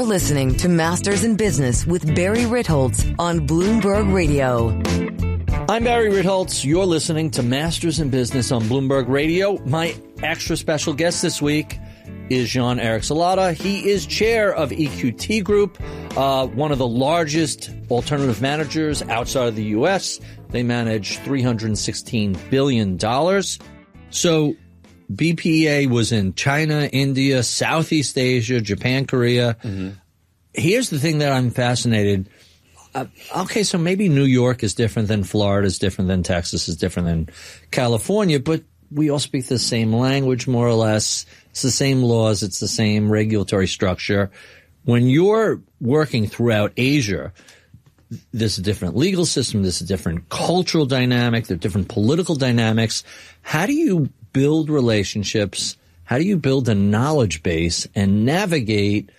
listening to Masters in Business with Barry Ritholtz on Bloomberg Radio. I'm Barry Ritholtz. You're listening to Masters in Business on Bloomberg Radio. My extra special guest this week is Jean-Eric Salata. He is chair of EQT Group, one of the largest alternative managers outside of the U.S. They manage $316 billion. So BPEA was in China, India, Southeast Asia, Japan, Korea. Mm-hmm. Here's the thing that I'm fascinated. Okay, so maybe New York is different than Florida, is different than Texas, is different than California, but we all speak the same language, more or less. It's the same laws. It's the same regulatory structure. When you're working throughout Asia, there's a different legal system. There's a different cultural dynamic. There are different political dynamics. How do you build relationships? How do you build a knowledge base and navigate?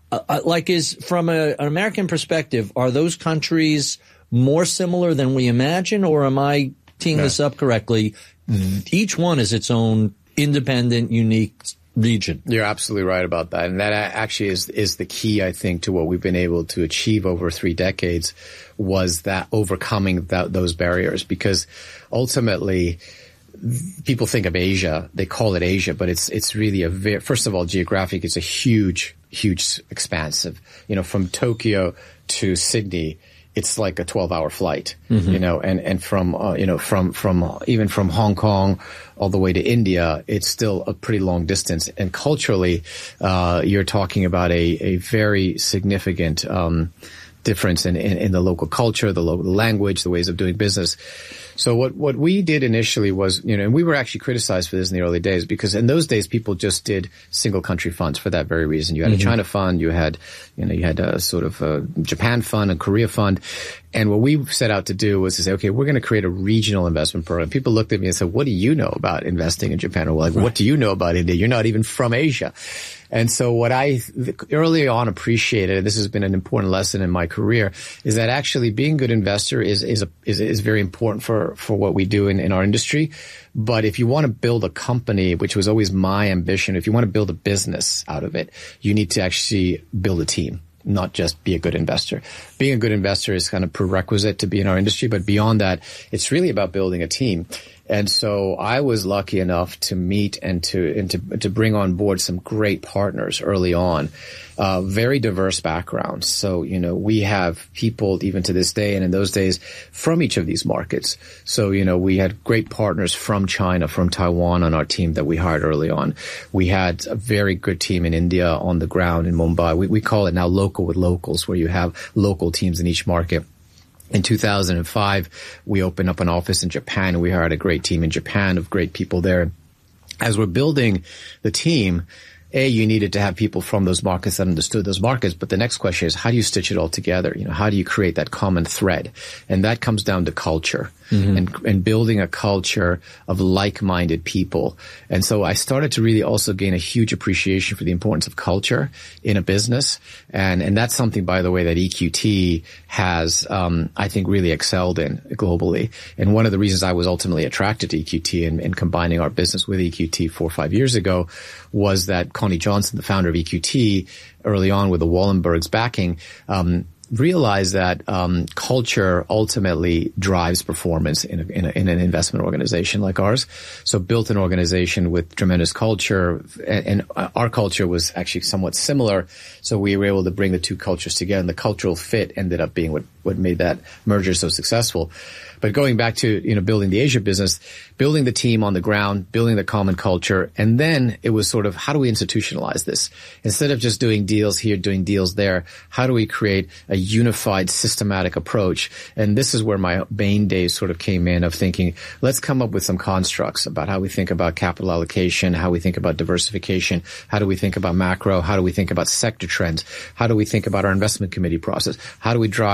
From an American perspective, are those countries more similar than we imagine, or am I teeing this up correctly? Each one is its own independent, unique region. You're absolutely right about that. And that actually is the key, I think, to what we've been able to achieve over 3 decades, was that overcoming those barriers. Because ultimately, people think of Asia, they call it Asia, but it's really first of all, geographic, it's a huge expansive, from Tokyo to Sydney, it's like a 12-hour flight, mm-hmm. And from even from Hong Kong all the way to India, it's still a pretty long distance. And culturally, you're talking about a very significant, difference in the local culture, the local language, the ways of doing business. So what we did initially was, and we were actually criticized for this in the early days, because in those days people just did single country funds for that very reason. You had a China fund, you had a sort of a Japan fund, a Korea fund. And what we set out to do was to say, okay, we're going to create a regional investment program. People looked at me and said, what do you know about investing in Japan? Or what do you know about India? You're not even from Asia. And so what I early on appreciated, and this has been an important lesson in my career, is that actually being a good investor is very important for what we do in our industry. But if you want to build a company, which was always my ambition, if you want to build a business out of it, you need to actually build a team, not just be a good investor. Being a good investor is kind of prerequisite to be in our industry, but beyond that, it's really about building a team. And so I was lucky enough to meet and to bring on board some great partners early on, very diverse backgrounds. So, we have people even to this day and in those days from each of these markets. So, we had great partners from China, from Taiwan on our team that we hired early on. We had a very good team in India on the ground in Mumbai. We call it now local with locals, where you have local teams in each market. In 2005, we opened up an office in Japan, and we hired a great team in Japan of great people there. As we're building the team, you needed to have people from those markets that understood those markets. But the next question is, how do you stitch it all together? How do you create that common thread? And that comes down to culture, and building a culture of like-minded people. And so I started to really also gain a huge appreciation for the importance of culture in a business. And that's something, by the way, that EQT has, I think, really excelled in globally. And one of the reasons I was ultimately attracted to EQT and combining our business with EQT 4 or 5 years ago was that Connie Johnson, the founder of EQT, early on with the Wallenberg's backing, realized that culture ultimately drives performance in an investment organization like ours. So built an organization with tremendous culture, and our culture was actually somewhat similar. So we were able to bring the two cultures together, and the cultural fit ended up being what made that merger so successful. But going back to, building the Asia business, building the team on the ground, building the common culture, and then it was sort of, how do we institutionalize this? Instead of just doing deals here, doing deals there, how do we create a unified, systematic approach? And this is where my Bain days sort of came in, of thinking, let's come up with some constructs about how we think about capital allocation, how we think about diversification, how do we think about macro, how do we think about sector trends, how do we think about our investment committee process, how do we drive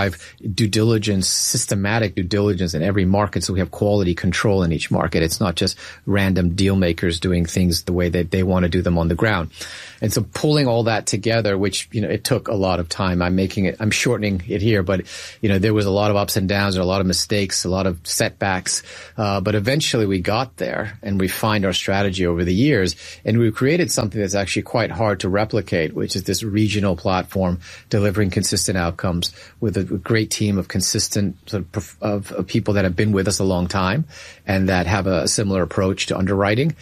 due diligence, systematic due diligence in every market. So we have quality control in each market. It's not just random deal makers doing things the way that they want to do them on the ground. And so pulling all that together, which, it took a lot of time. I'm shortening it here, but, there was a lot of ups and downs, a lot of mistakes, a lot of setbacks. But eventually we got there and refined our strategy over the years. And we created something that's actually quite hard to replicate, which is this regional platform delivering consistent outcomes with a great team of consistent of people that have been with us a long time and that have a similar approach to underwriting,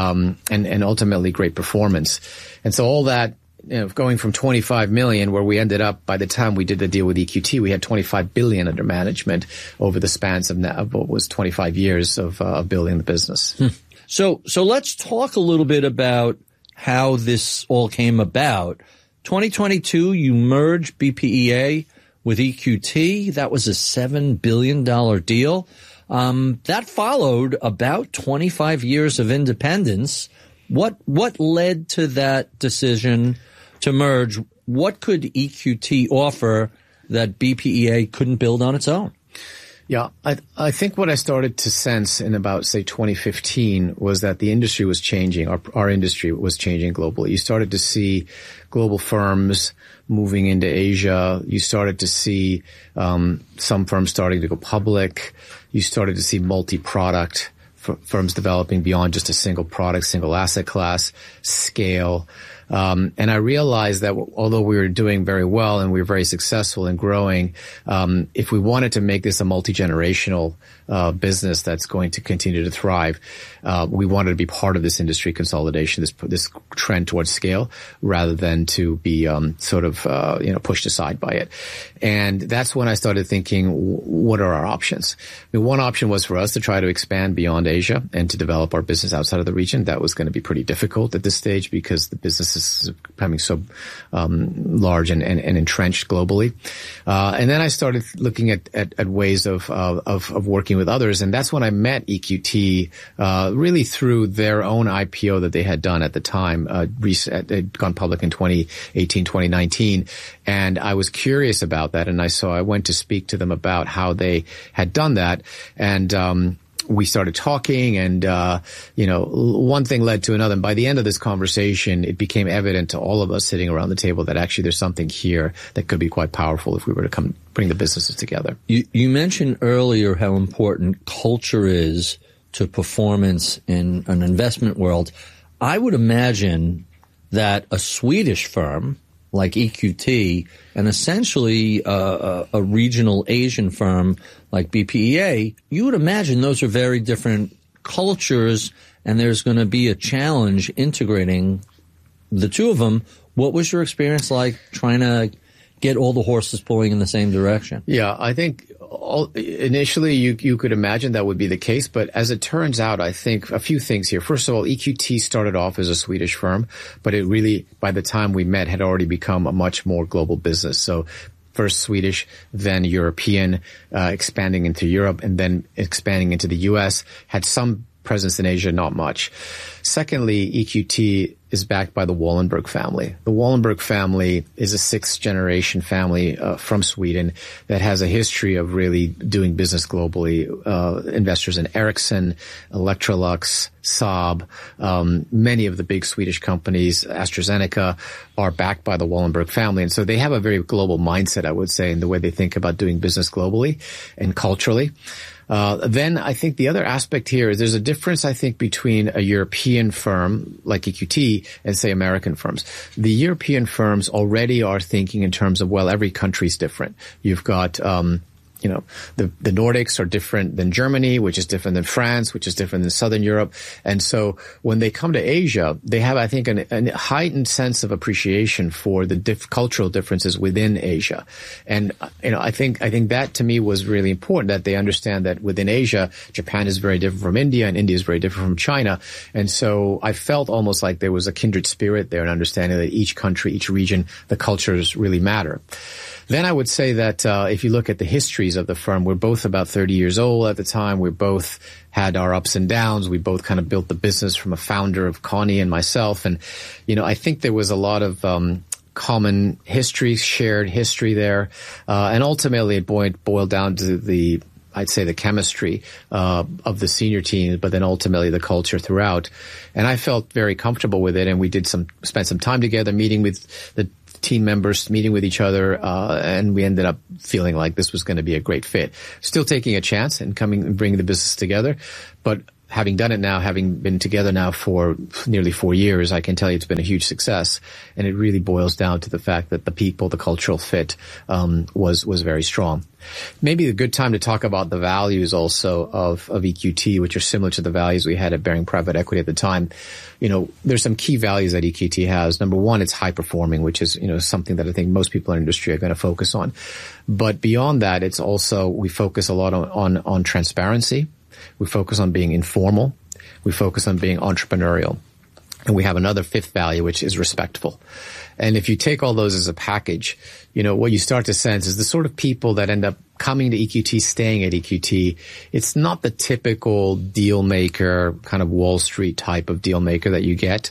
and ultimately great performance. And so all that, going from 25 million, where we ended up by the time we did the deal with EQT, we had 25 billion under management over the spans of what was 25 years of building the business. So let's talk a little bit about how this all came about. 2022, you merged BPEA with EQT. That was a $7 billion deal. That followed about 25 years of independence. What led to that decision to merge? What could EQT offer that BPEA couldn't build on its own? Yeah, I think what I started to sense in about, say, 2015 was that the industry was changing. Our industry was changing globally. You started to see global firms moving into Asia. You started to see some firms starting to go public. You started to see multi-product firms developing beyond just a single product, single asset class, scale. And I realized that although we were doing very well and we were very successful in growing, if we wanted to make this a multi-generational business that's going to continue to thrive, we wanted to be part of this industry consolidation, this trend towards scale, rather than to be pushed aside by it. And that's when I started thinking, what are our options? One option was for us to try to expand beyond Asia and to develop our business outside of the region. That was going to be pretty difficult at this stage because the business is becoming so large and entrenched globally. And then I started looking at ways of working with others, and that's when I met EQT, really through their own IPO that they had done at the time. They'd gone public in 2018, 2019, and I was curious about that, and I went to speak to them about how they had done that, and we started talking, and one thing led to another. And by the end of this conversation, it became evident to all of us sitting around the table that actually there's something here that could be quite powerful if we were to come bring the businesses together. You mentioned earlier how important culture is to performance in an investment world. I would imagine that a Swedish firm like EQT and essentially a regional Asian firm like BPEA, you would imagine those are very different cultures, and there's going to be a challenge integrating the two of them. What was your experience like trying to get all the horses pulling in the same direction? Yeah, I think initially you could imagine that would be the case, but as it turns out, I think a few things here. First of all, EQT started off as a Swedish firm, but it really, by the time we met, had already become a much more global business. So first Swedish, then European, expanding into Europe, and then expanding into the U.S., had some presence in Asia, not much. Secondly, EQT is backed by the Wallenberg family. The Wallenberg family is a sixth-generation family from Sweden that has a history of really doing business globally. Investors in Ericsson, Electrolux, Saab, many of the big Swedish companies, AstraZeneca, are backed by the Wallenberg family. And so they have a very global mindset, I would say, in the way they think about doing business globally and culturally. Then I think the other aspect here is there's a difference, I think, between a European firm like EQT and, say, American firms. The European firms already are thinking in terms of, well, every country's different. You've got, the Nordics are different than Germany, which is different than France, which is different than Southern Europe. And so when they come to Asia, they have, I think, a heightened sense of appreciation for the cultural differences within Asia. And, I think that to me was really important, that they understand that within Asia, Japan is very different from India and India is very different from China. And so I felt almost like there was a kindred spirit there, and understanding that each country, each region, the cultures really matter. Then I would say that if you look at the histories of the firm, we're both about 30 years old at the time. We both had our ups and downs. We both kind of built the business from a founder of Connie and myself. And, I think there was a lot of common history, shared history there. And ultimately it boiled down to I'd say the chemistry of the senior team, but then ultimately the culture throughout. And I felt very comfortable with it. And we spent some time together meeting with the team members, meeting with each other, and we ended up feeling like this was going to be a great fit. Still taking a chance and coming and bringing the business together, but having done it now, having been together now for nearly 4 years, I can tell you it's been a huge success. And it really boils down to the fact that the people, the cultural fit, was very strong. Maybe a good time to talk about the values also of EQT, which are similar to the values we had at Baring Private Equity at the time. There's some key values that EQT has. Number one, it's high performing, which is, something that I think most people in the industry are going to focus on. But beyond that, it's also, we focus a lot on transparency. We focus on being informal. We focus on being entrepreneurial. And we have another fifth value, which is respectful. And if you take all those as a package, what you start to sense is the sort of people that end up coming to EQT, staying at EQT. It's not the typical deal maker, kind of Wall Street type of deal maker that you get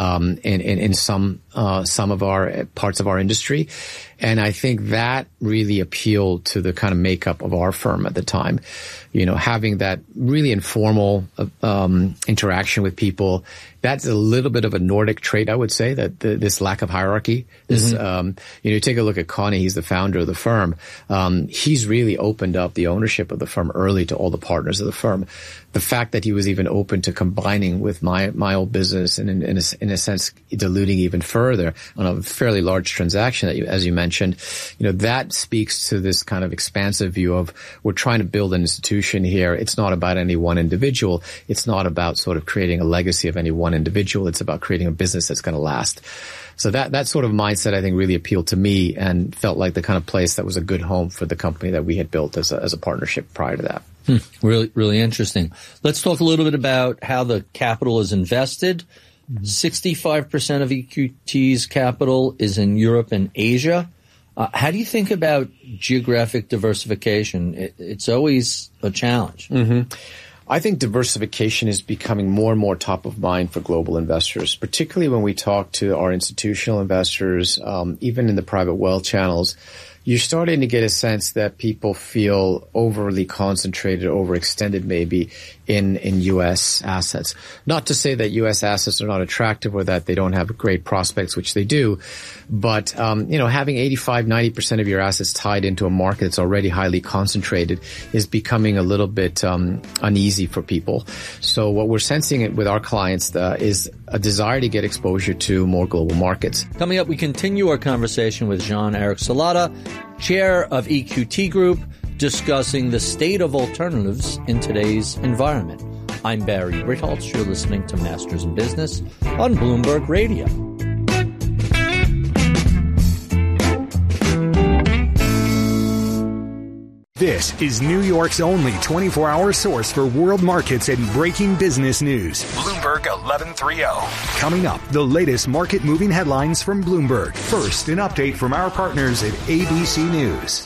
in some of our parts of our industry. And I think that really appealed to the kind of makeup of our firm at the time. Having that really informal interaction with people. That's a little bit of a Nordic trait, I would say, that this lack of hierarchy. This, take a look at Connie. He's the founder of the firm. He's really opened up the ownership of the firm early to all the partners of the firm. The fact that he was even open to combining with my old business and in a sense diluting even further on a fairly large transaction that as you mentioned, that speaks to this kind of expansive view of we're trying to build an institution here. It's not about any one individual. It's not about sort of creating a legacy of any one individual. It's about creating a business that's going to last. So that sort of mindset, I think, really appealed to me and felt like the kind of place that was a good home for the company that we had built as a partnership prior to that. Really, really interesting. Let's talk a little bit about how the capital is invested. 65% of EQT's capital is in Europe and Asia. How do you think about geographic diversification? It's always a challenge. I think diversification is becoming more and more top of mind for global investors, particularly when we talk to our institutional investors, even in the private wealth channels. You're starting to get a sense that people feel overly concentrated, overextended maybe in U.S. assets. Not to say that U.S. assets are not attractive or that they don't have great prospects, which they do. But, having 85-90% of your assets tied into a market that's already highly concentrated is becoming a little bit uneasy for people. So what we're sensing with our clients is a desire to get exposure to more global markets. Coming up, we continue our conversation with Jean-Eric Salata, chair of EQT Group, discussing the state of alternatives in today's environment. I'm Barry Ritholtz. You're listening to Masters in Business on Bloomberg Radio. This is New York's only 24-hour source for world markets and breaking business news. Bloomberg 1130. Coming up, the latest market-moving headlines from Bloomberg. First, an update from our partners at ABC News.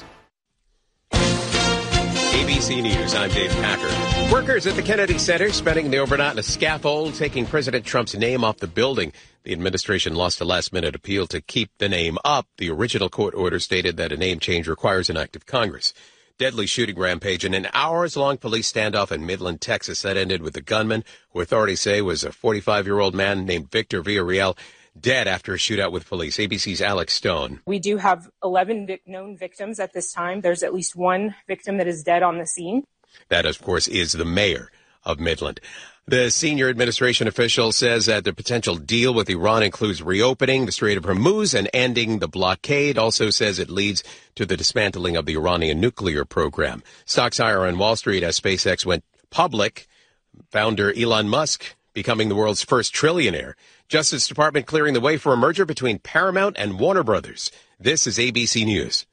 ABC News, I'm Dave Packer. Workers at the Kennedy Center spending the overnight on a scaffold, taking President Trump's name off the building. The administration lost a last-minute appeal to keep the name up. The original court order stated that a name change requires an act of Congress. Deadly shooting rampage in an hours-long police standoff in Midland, Texas. That ended with a gunman, who authorities say was a 45-year-old man named Victor Villarreal, dead after a shootout with police. ABC's Alex Stone. We do have 11 known victims at this time. There's at least one victim that is dead on the scene. That, of course, is the mayor of Midland. The senior administration official says that the potential deal with Iran includes reopening the Strait of Hormuz and ending the blockade. Also says it leads to the dismantling of the Iranian nuclear program. Stocks higher on Wall Street as SpaceX went public. Founder Elon Musk becoming the world's first trillionaire. Justice Department clearing the way for a merger between Paramount and Warner Brothers. This is ABC News.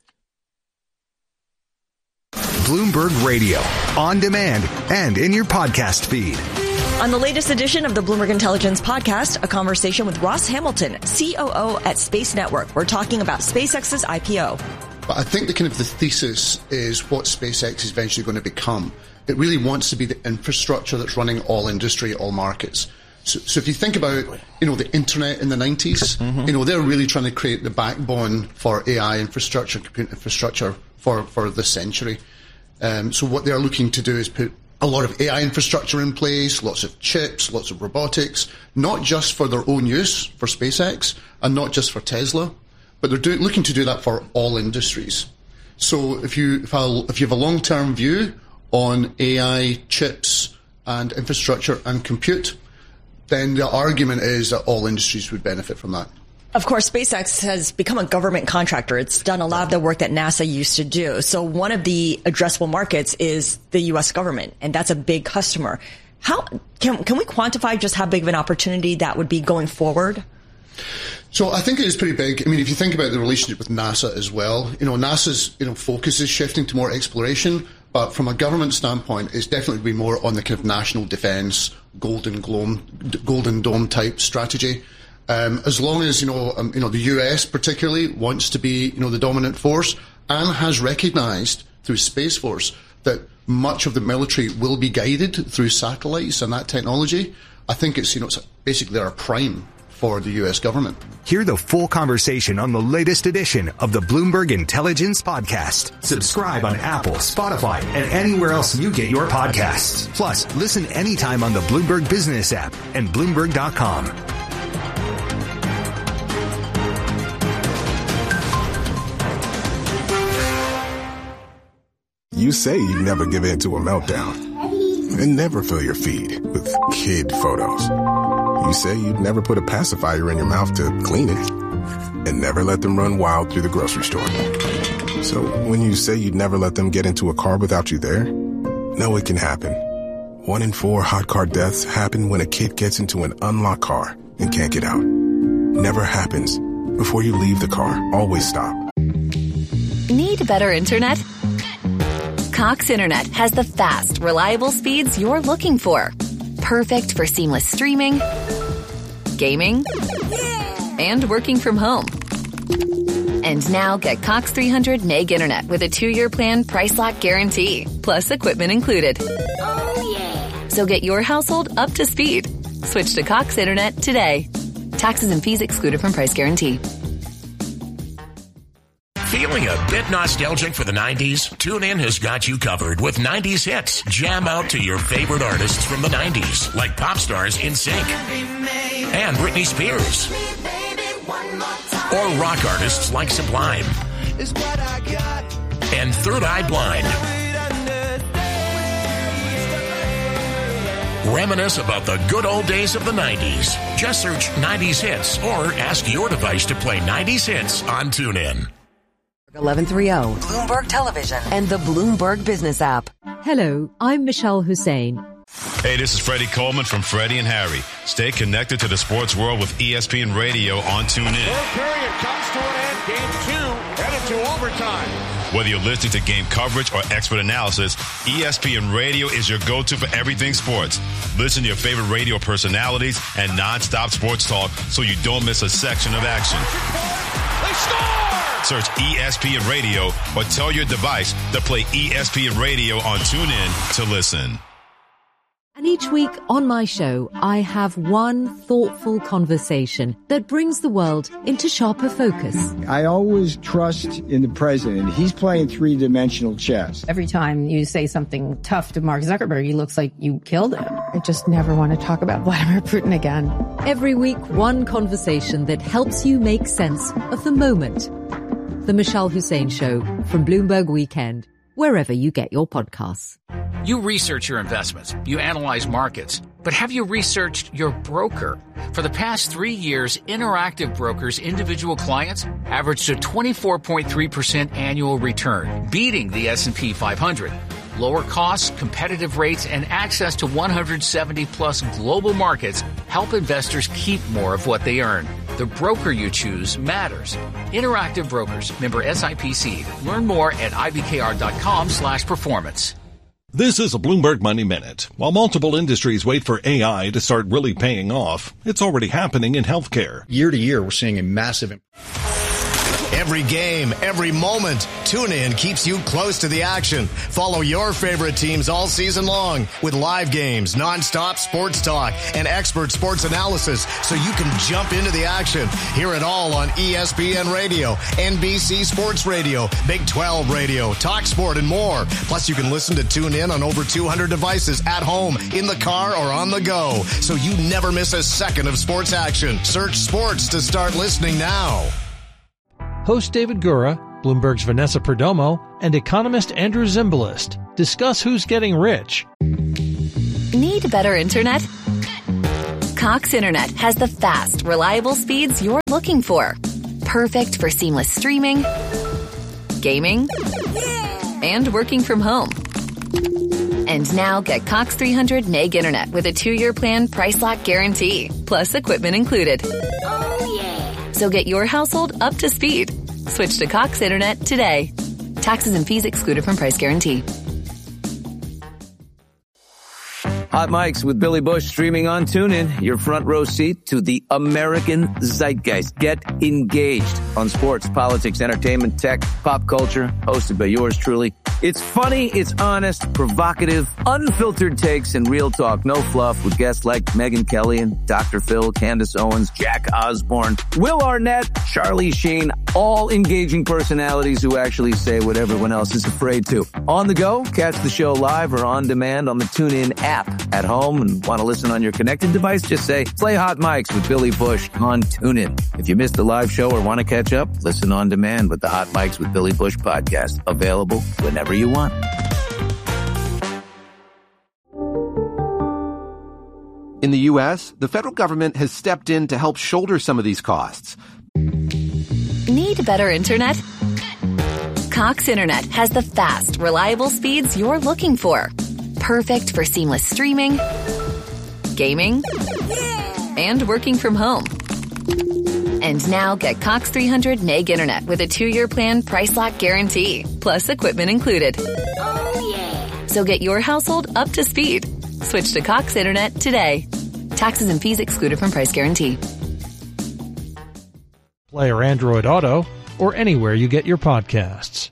Bloomberg Radio, on demand and in your podcast feed. On the latest edition of the Bloomberg Intelligence Podcast, a conversation with Ross Hamilton, COO at Space Network. We're talking about SpaceX's IPO. But I think the thesis is what SpaceX is eventually going to become. It really wants to be the infrastructure that's running all industry, all markets. So if you think about, the internet in the 90s, they're really trying to create the backbone for AI infrastructure, computer infrastructure for this century. So what they're looking to do is put a lot of AI infrastructure in place, lots of chips, lots of robotics, not just for their own use, for SpaceX, and not just for Tesla, but they're looking to do that for all industries. So if you have a long-term view on AI, chips, and infrastructure and compute, then the argument is that all industries would benefit from that. Of course, SpaceX has become a government contractor. It's done a lot of the work that NASA used to do. So one of the addressable markets is the U.S. government, and that's a big customer. How can we quantify just how big of an opportunity that would be going forward? So I think it is pretty big. I mean, if you think about the relationship with NASA as well, NASA's focus is shifting to more exploration, but from a government standpoint, it's definitely be more on the kind of national defence, Golden Dome type strategy. As long as the US particularly wants to be the dominant force and has recognised through Space Force that much of the military will be guided through satellites and that technology, I think it's basically they're a prime for the U.S. government. Hear the full conversation on the latest edition of the Bloomberg Intelligence Podcast. Subscribe on Apple, Spotify, and anywhere else you get your podcasts. Plus, listen anytime on the Bloomberg Business app and Bloomberg.com. You say you never give in to a meltdown and never fill your feed with kid photos. You say you'd never put a pacifier in your mouth to clean it and never let them run wild through the grocery store. So when you say you'd never let them get into a car without you there, know it can happen. 1 in 4 hot car deaths happen when a kid gets into an unlocked car and can't get out. Never happens. Before you leave the car, always stop. Need better internet? Cox Internet has the fast, reliable speeds you're looking for. Perfect for seamless streaming, gaming, and working from home. And now get Cox 300 meg internet with a 2-year plan price lock guarantee, plus equipment included. Oh, yeah. So get your household up to speed. Switch to Cox Internet today. Taxes and fees excluded from price guarantee. Feeling a bit nostalgic for the 90s? TuneIn has got you covered with 90s hits. Jam out to your favorite artists from the 90s, like pop stars NSYNC and Britney Spears. Or rock artists like Sublime and Third Eye Blind. Reminisce about the good old days of the 90s. Just search 90s hits or ask your device to play 90s hits on TuneIn. 1130, Bloomberg Television, and the Bloomberg Business app. Hello, I'm Michelle Hussein. Hey, this is Freddie Coleman from Freddie and Harry. Stay connected to the sports world with ESPN Radio on TuneIn. Third period comes to an end. Game 2 headed to overtime. Whether you're listening to game coverage or expert analysis, ESPN Radio is your go-to for everything sports. Listen to your favorite radio personalities and non-stop sports talk so you don't miss a section of action. They score! Search ESPN Radio or tell your device to play ESPN Radio on TuneIn to listen. And each week on my show, I have one thoughtful conversation that brings the world into sharper focus. I always trust in the president. He's playing three-dimensional chess. Every time you say something tough to Mark Zuckerberg, he looks like you killed him. I just never want to talk about Vladimir Putin again. Every week, one conversation that helps you make sense of the moment. The Michelle Hussein Show from Bloomberg Weekend, wherever you get your podcasts. You research your investments, you analyze markets, but have you researched your broker? For the past 3 years, Interactive Brokers' individual clients averaged a 24.3% annual return, beating the S&P 500. Lower costs, competitive rates, and access to 170-plus global markets help investors keep more of what they earn. The broker you choose matters. Interactive Brokers, member SIPC. Learn more at ibkr.com/performance. This is a Bloomberg Money Minute. While multiple industries wait for AI to start really paying off, it's already happening in healthcare. Year to year, we're seeing a massive Every game, every moment, TuneIn keeps you close to the action. Follow your favorite teams all season long with live games, nonstop sports talk, and expert sports analysis so you can jump into the action. Hear it all on ESPN Radio, NBC Sports Radio, Big 12 Radio, TalkSport, and more. Plus, you can listen to TuneIn on over 200 devices at home, in the car, or on the go, so you never miss a second of sports action. Search sports to start listening now. Host David Gura, Bloomberg's Vanessa Perdomo, and economist Andrew Zimbalist discuss who's getting rich. Need better internet? Cox Internet has the fast, reliable speeds you're looking for. Perfect for seamless streaming, gaming, and working from home. And now get Cox 300 meg internet with a 2-year plan price lock guarantee, plus equipment included. So get your household up to speed. Switch to Cox Internet today. Taxes and fees excluded from price guarantee. Hot Mics with Billy Bush streaming on TuneIn. Your front row seat to the American zeitgeist. Get engaged on sports, politics, entertainment, tech, pop culture. Hosted by yours truly. It's funny, it's honest, provocative, unfiltered takes, and real talk. No fluff with guests like Megyn Kelly and Dr. Phil, Candace Owens, Jack Osborne, Will Arnett, Charlie Sheen. All engaging personalities who actually say what everyone else is afraid to. On the go, catch the show live or on demand on the TuneIn app. At home and want to listen on your connected device, just say, play Hot Mics with Billy Bush on TuneIn. If you missed the live show or want to catch up, listen on demand with the Hot Mics with Billy Bush podcast. Available whenever you want. In the U.S., the federal government has stepped in to help shoulder some of these costs. Need better internet? Cox Internet has the fast, reliable speeds you're looking for. Perfect for seamless streaming, gaming, and working from home. And now get Cox 300 meg internet with a 2-year plan price lock guarantee, plus equipment included. So get your household up to speed. Switch to Cox Internet today. Taxes and fees excluded from price guarantee. Play or Android Auto, or anywhere you get your podcasts.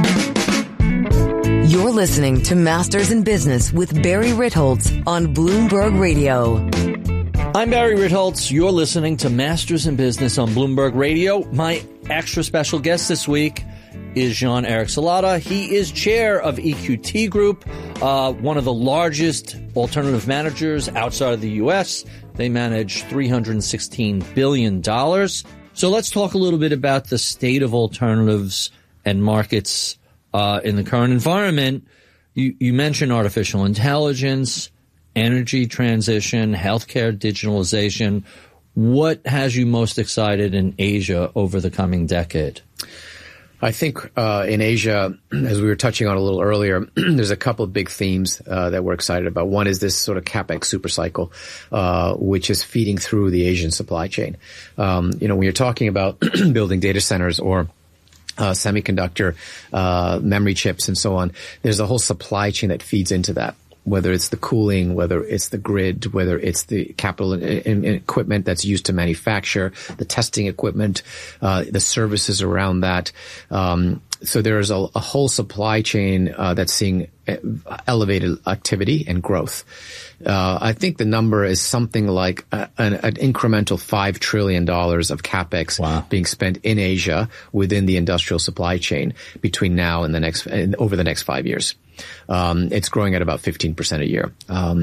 You're listening to Masters in Business with Barry Ritholtz on Bloomberg Radio. I'm Barry Ritholtz. You're listening to Masters in Business on Bloomberg Radio. My extra special guest this week is Jean-Eric Salata. He is chair of EQT Group, one of the largest alternative managers outside of the U.S. They manage $316 billion. So let's talk a little bit about the state of alternatives and markets in the current environment. You mentioned artificial intelligence, energy transition, healthcare digitalization. What has you most excited in Asia over the coming decade? I think in Asia, as we were touching on a little earlier, there's a couple of big themes that we're excited about. One is this sort of CapEx supercycle, which is feeding through the Asian supply chain. When you're talking about building data centers or semiconductor memory chips and so on, there's a whole supply chain that feeds into that. Whether it's the cooling, whether it's the grid, whether it's the capital and equipment that's used to manufacture, the testing equipment, the services around that. So there is a whole supply chain that's seeing elevated activity and growth. I think the number is something like an incremental $5 trillion of CapEx being spent in Asia within the industrial supply chain between now and over the next 5 years. It's growing at about 15% a year.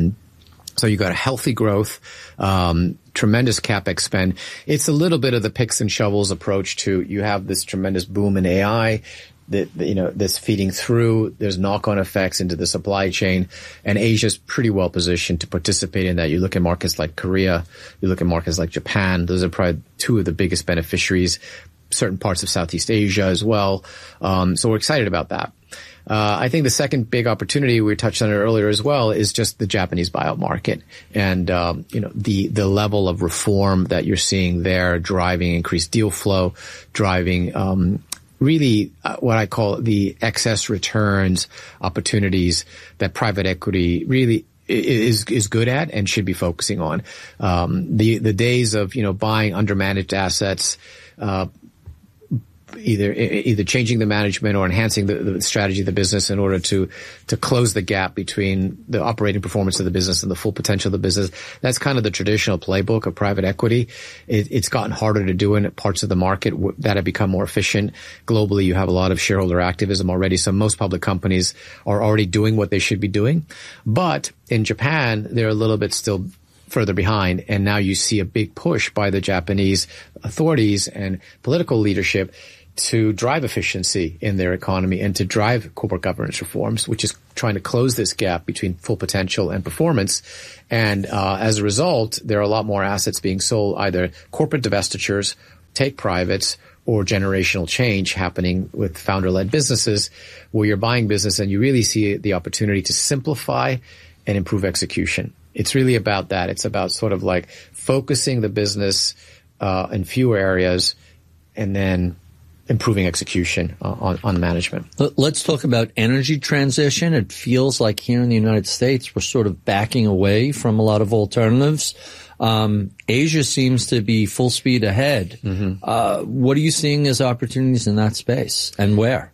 So you got a healthy growth, tremendous CapEx spend. It's a little bit of the picks and shovels approach to, you have this tremendous boom in AI that's feeding through. There's knock-on effects into the supply chain, and Asia's pretty well positioned to participate in that. You look at markets like Korea, you look at markets like Japan. Those are probably two of the biggest beneficiaries. Certain parts of Southeast Asia as well. So we're excited about that. I think the second big opportunity, we touched on it earlier as well, is just the Japanese buyout market and, the level of reform that you're seeing there, driving increased deal flow, driving, really what I call the excess returns opportunities that private equity really is good at and should be focusing on. The days of, buying undermanaged assets, either changing the management or enhancing the strategy of the business in order to close the gap between the operating performance of the business and the full potential of the business. That's kind of the traditional playbook of private equity. It's gotten harder to do in parts of the market that have become more efficient. Globally, you have a lot of shareholder activism already, so most public companies are already doing what they should be doing. But in Japan, they're a little bit still further behind, and now you see a big push by the Japanese authorities and political leadership to drive efficiency in their economy and to drive corporate governance reforms, which is trying to close this gap between full potential and performance. And as a result, there are a lot more assets being sold, either corporate divestitures, take privates, or generational change happening with founder-led businesses, where you're buying business and you really see the opportunity to simplify and improve execution. It's really about that. It's about sort of like focusing the business in fewer areas and then improving execution on management. Let's talk about energy transition. It feels like here in the United States, we're sort of backing away from a lot of alternatives. Asia seems to be full speed ahead. What are you seeing as opportunities in that space, and where?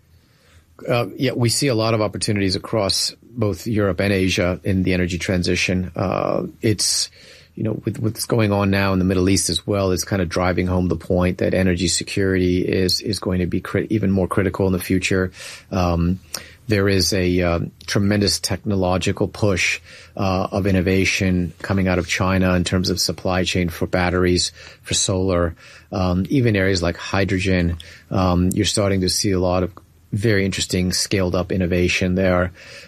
We see a lot of opportunities across both Europe and Asia in the energy transition. It's, with what's going on now in the Middle East as well, it's kind of driving home the point that energy security is going to be even more critical in the future. There is a tremendous technological push of innovation coming out of China in terms of supply chain for batteries, for solar, even areas like hydrogen. You're starting to see a lot of very interesting scaled up innovation there.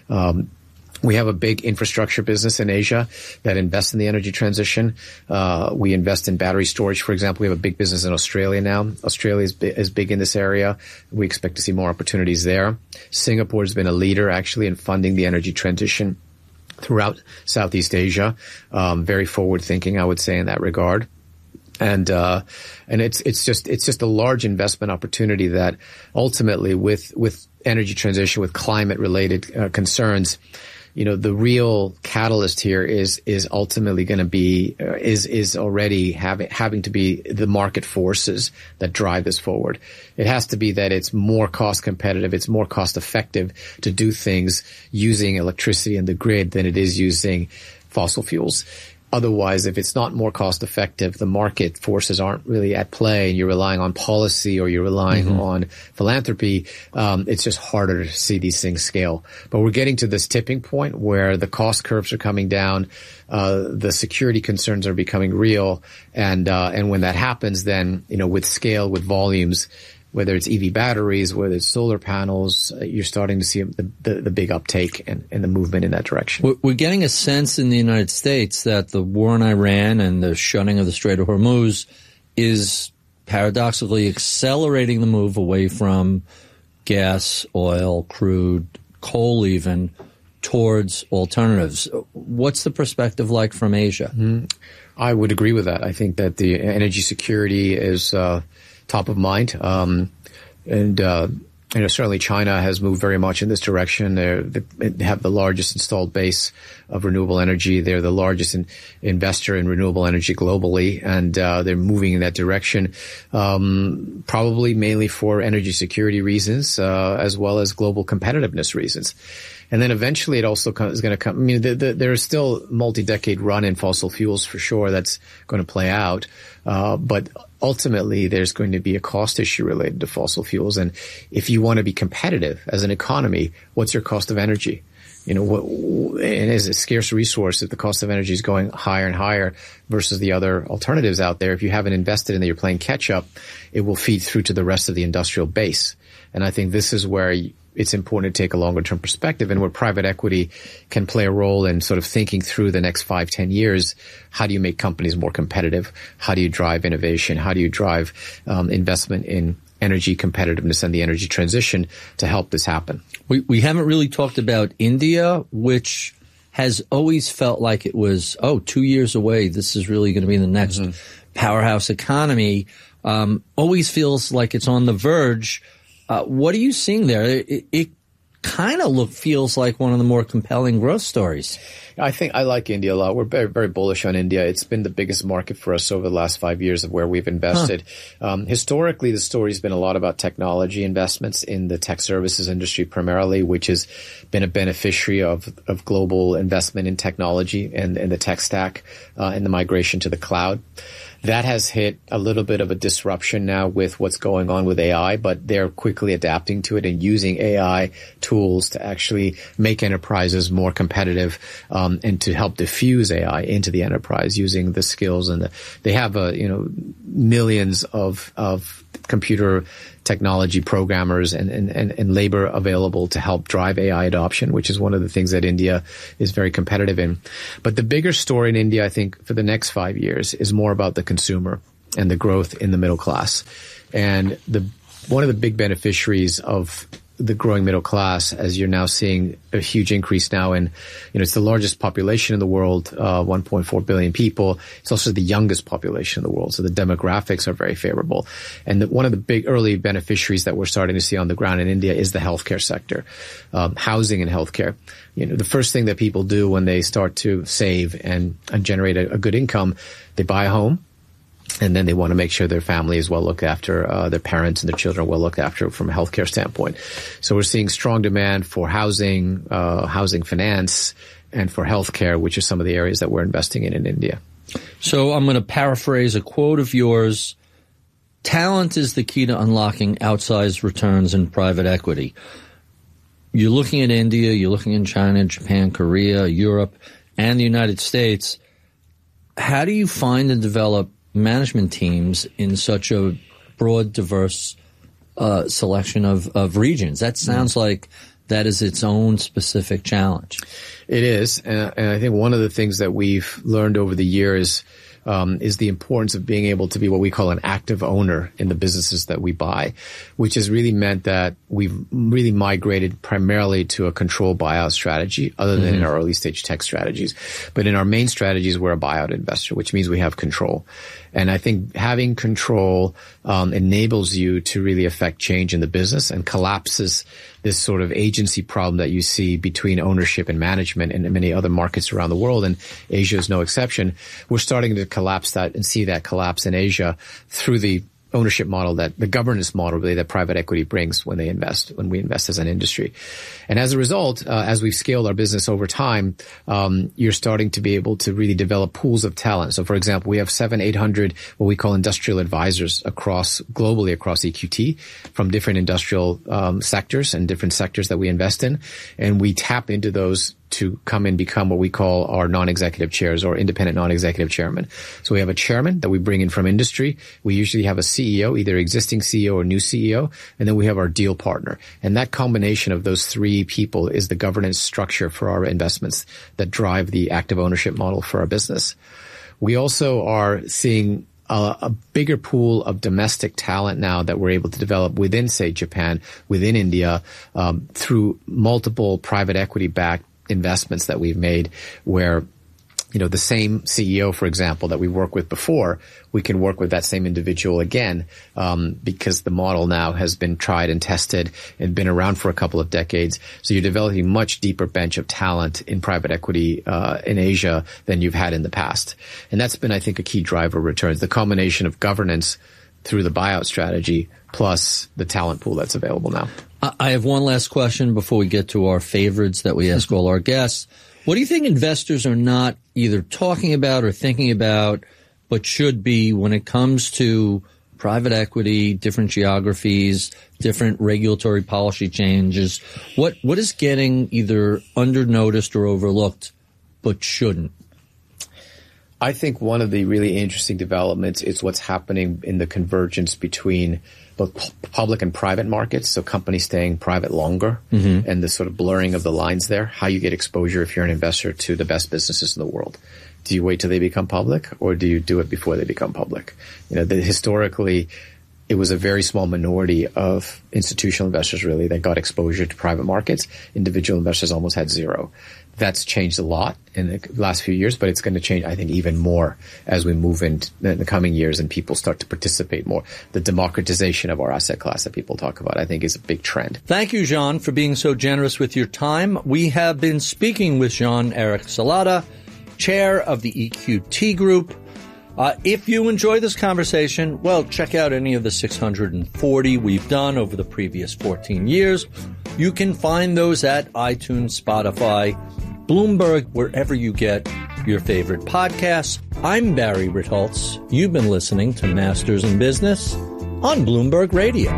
We have a big infrastructure business in Asia that invests in the energy transition. We invest in battery storage, for example. We have a big business in Australia now. Australia is big in this area. We expect to see more opportunities there. Singapore has been a leader actually in funding the energy transition throughout Southeast Asia. Very forward thinking, I would say, in that regard. And it's just a large investment opportunity that ultimately with energy transition, with climate related concerns, the real catalyst here is ultimately going to be, is already having to be the market forces that drive this forward. It has to be that it's more cost competitive, it's more cost effective to do things using electricity and the grid than it is using fossil fuels. Otherwise, if it's not more cost effective, the market forces aren't really at play and you're relying on policy or you're relying on philanthropy, it's just harder to see these things scale. But we're getting to this tipping point where the cost curves are coming down, the security concerns are becoming real, and when that happens, then, with scale, with volumes, whether it's EV batteries, whether it's solar panels, you're starting to see the big uptake and the movement in that direction. We're getting a sense in the United States that the war in Iran and the shutting of the Strait of Hormuz is paradoxically accelerating the move away from gas, oil, crude, coal even, towards alternatives. What's the perspective like from Asia? I would agree with that. I think that the energy security is top of mind. Certainly China has moved very much in this direction. They have the largest installed base of renewable energy. They're the largest investor in renewable energy globally, and they're moving in that direction, probably mainly for energy security reasons, as well as global competitiveness reasons. And then eventually it also is going to come. I mean, there is still multi-decade run in fossil fuels for sure that's going to play out. But ultimately there's going to be a cost issue related to fossil fuels. And if you want to be competitive as an economy, what's your cost of energy? And as a scarce resource, if the cost of energy is going higher and higher versus the other alternatives out there, if you haven't invested in that, you're playing catch up, it will feed through to the rest of the industrial base. And I think this is where it's important to take a longer term perspective, and where private equity can play a role in sort of thinking through the next 5-10 years. How do you make companies more competitive? How do you drive innovation? How do you drive investment in energy competitiveness and the energy transition to help this happen? We haven't really talked about India, which has always felt like it was, 2 years away. This is really going to be the next powerhouse economy. Always feels like it's on the verge. What are you seeing there? It kind of feels like one of the more compelling growth stories. I think I like India a lot. We're very, very bullish on India. It's been the biggest market for us over the last 5 years of where we've invested. Historically, the story's been a lot about technology investments in the tech services industry primarily, which has been a beneficiary of global investment in technology and the tech stack and the migration to the cloud. That has hit a little bit of a disruption now with what's going on with AI, but they're quickly adapting to it and using AI tools to actually make enterprises more competitive, and to help diffuse AI into the enterprise using the skills and they have millions of computer technology programmers and labor available to help drive AI adoption, which is one of the things that India is very competitive in. But the bigger story in India, I think, for the next 5 years is more about the consumer and the growth in the middle class. And one of the big beneficiaries of the growing middle class, as you're now seeing a huge increase now in, it's the largest population in the world, 1.4 billion people. It's also the youngest population in the world. So the demographics are very favorable. And one of the big early beneficiaries that we're starting to see on the ground in India is the healthcare sector, housing and healthcare. The first thing that people do when they start to save and generate a good income, they buy a home. And then they want to make sure their family is well looked after, their parents and their children are well looked after from a healthcare standpoint. So we're seeing strong demand for housing, housing finance, and for healthcare, which are some of the areas that we're investing in India. So I'm going to paraphrase a quote of yours. Talent is the key to unlocking outsized returns in private equity. You're looking at India, you're looking in China, Japan, Korea, Europe, and the United States. How do you find and develop management teams in such a broad, diverse selection of regions? That sounds like that is its own specific challenge. It is. And I think one of the things that we've learned over the years is the importance of being able to be what we call an active owner in the businesses that we buy, which has really meant that we've really migrated primarily to a control buyout strategy other than in our early stage tech strategies. But in our main strategies, we're a buyout investor, which means we have control. And I think having control enables you to really affect change in the business and collapses this sort of agency problem that you see between ownership and management in many other markets around the world, and Asia is no exception. We're starting to collapse that and see that collapse in Asia through the ownership model, that the governance model really that private equity brings when we invest as an industry. And as a result, as we've scaled our business over time, you're starting to be able to really develop pools of talent. So for example, we have 700-800 what we call industrial advisors globally across EQT from different industrial sectors and different sectors that we invest in. And we tap into those to come and become what we call our non-executive chairs or independent non-executive chairman. So we have a chairman that we bring in from industry. We usually have a CEO, either existing CEO or new CEO. And then we have our deal partner. And that combination of those three people is the governance structure for our investments that drive the active ownership model for our business. We also are seeing a bigger pool of domestic talent now that we're able to develop within, say, Japan, within India, through multiple private equity-backed investments that we've made where, the same CEO, for example, that we worked with before, we can work with that same individual again, because the model now has been tried and tested and been around for a couple of decades. So you're developing a much deeper bench of talent in private equity, in Asia than you've had in the past. And that's been, I think, a key driver of returns, the combination of governance through the buyout strategy plus the talent pool that's available now. I have one last question before we get to our favorites that we ask all our guests. What do you think investors are not either talking about or thinking about, but should be when it comes to private equity, different geographies, different regulatory policy changes? What is getting either under-noticed or overlooked, but shouldn't? I think one of the really interesting developments is what's happening in the convergence between both public and private markets, so companies staying private longer, and the sort of blurring of the lines there, how you get exposure if you're an investor to the best businesses in the world. Do you wait till they become public, or do you do it before they become public? Historically, it was a very small minority of institutional investors really that got exposure to private markets. Individual investors almost had zero. That's changed a lot in the last few years, but it's going to change, I think, even more as we move into the coming years and people start to participate more. The democratization of our asset class that people talk about, I think, is a big trend. Thank you, Jean, for being so generous with your time. We have been speaking with Jean-Eric Salata, chair of the EQT Group. If you enjoy this conversation, well, check out any of the 640 we've done over the previous 14 years. You can find those at iTunes, Spotify, Bloomberg, wherever you get your favorite podcasts. I'm Barry Ritholtz. You've been listening to Masters in Business on Bloomberg Radio.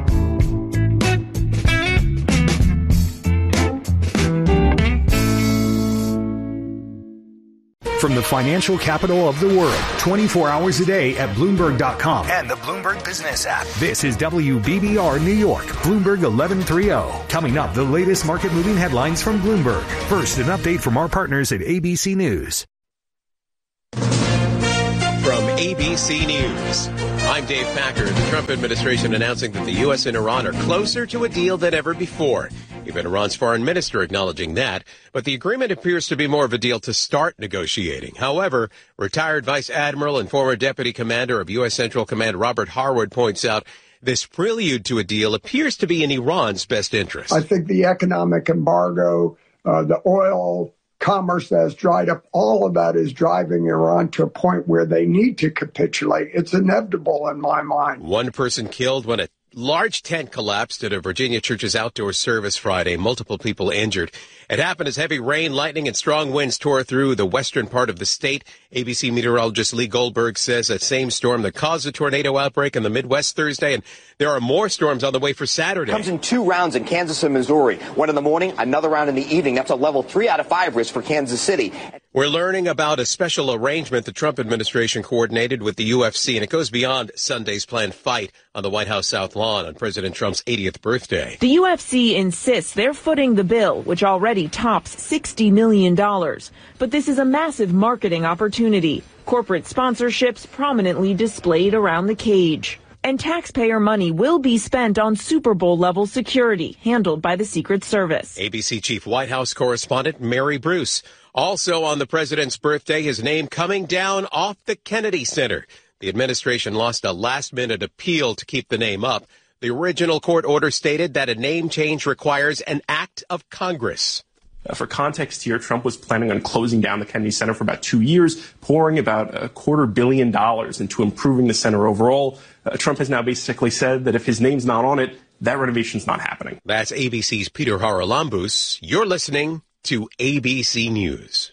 From the financial capital of the world, 24 hours a day at Bloomberg.com and the Bloomberg Business app. This is WBBR New York, Bloomberg 1130. Coming up, the latest market-moving headlines from Bloomberg. First, an update from our partners at ABC News. From ABC News, I'm Dave Packer. The Trump administration announcing that the U.S. and Iran are closer to a deal than ever before. Even Iran's foreign minister acknowledging that. But the agreement appears to be more of a deal to start negotiating. However, retired Vice Admiral and former Deputy Commander of U.S. Central Command Robert Harwood points out this prelude to a deal appears to be in Iran's best interest. I think the economic embargo, the oil commerce that has dried up, all of that is driving Iran to a point where they need to capitulate. It's inevitable in my mind. One person killed when a large tent collapsed at a Virginia church's outdoor service Friday. Multiple people injured. It happened as heavy rain, lightning, and strong winds tore through the western part of the state. ABC meteorologist Lee Goldberg says that same storm that caused a tornado outbreak in the Midwest Thursday, and there are more storms on the way for Saturday. It comes in 2 rounds in Kansas and Missouri. One in the morning, another round in the evening. That's a level 3 out of 5 risk for Kansas City. We're learning about a special arrangement the Trump administration coordinated with the UFC, and it goes beyond Sunday's planned fight on the White House South Lawn on President Trump's 80th birthday. The UFC insists they're footing the bill, which already tops $60 million. But this is a massive marketing opportunity. Corporate sponsorships prominently displayed around the cage. And taxpayer money will be spent on Super Bowl-level security, handled by the Secret Service. ABC Chief White House correspondent Mary Bruce. Also on the president's birthday, his name coming down off the Kennedy Center. The administration lost a last-minute appeal to keep the name up. The original court order stated that a name change requires an act of Congress. For context here, Trump was planning on closing down the Kennedy Center for about 2 years, pouring about $250 million into improving the center overall. Trump has now basically said that if his name's not on it, that renovation's not happening. That's ABC's Peter Haralambous. You're listening to ABC News.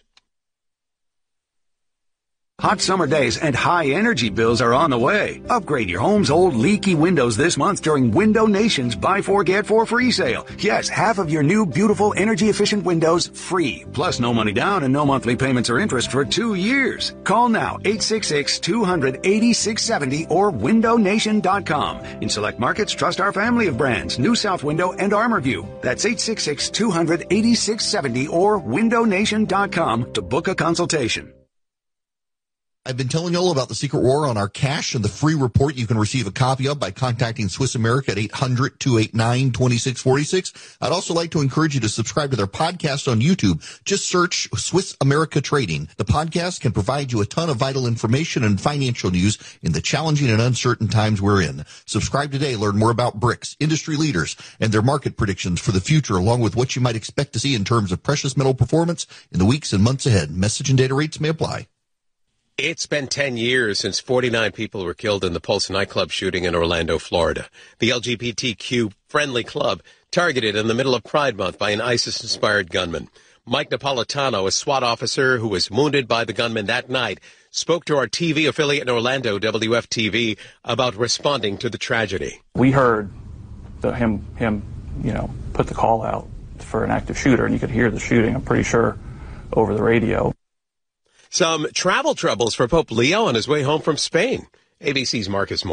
Hot summer days and high energy bills are on the way. Upgrade your home's old leaky windows this month during Window Nation's Buy 4 Get 4 free sale. Yes, half of your new beautiful energy efficient windows free. Plus no money down and no monthly payments or interest for 2 years. Call now 866-200-8670 or windownation.com. In select markets, trust our family of brands, New South Window and ArmorView. That's 866-200-8670 or windownation.com to book a consultation. I've been telling you all about the secret war on our cash and the free report you can receive a copy of by contacting Swiss America at 800-289-2646. I'd also like to encourage you to subscribe to their podcast on YouTube. Just search Swiss America Trading. The podcast can provide you a ton of vital information and financial news in the challenging and uncertain times we're in. Subscribe today. Learn more about BRICS, industry leaders, and their market predictions for the future, along with what you might expect to see in terms of precious metal performance in the weeks and months ahead. Message and data rates may apply. It's been 10 years since 49 people were killed in the Pulse nightclub shooting in Orlando, Florida. The LGBTQ-friendly club targeted in the middle of Pride Month by an ISIS-inspired gunman. Mike Napolitano, a SWAT officer who was wounded by the gunman that night, spoke to our TV affiliate in Orlando, WFTV, about responding to the tragedy. We heard him, put the call out for an active shooter, and you could hear the shooting, I'm pretty sure, over the radio. Some travel troubles for Pope Leo on his way home from Spain. ABC's Marcus Moore.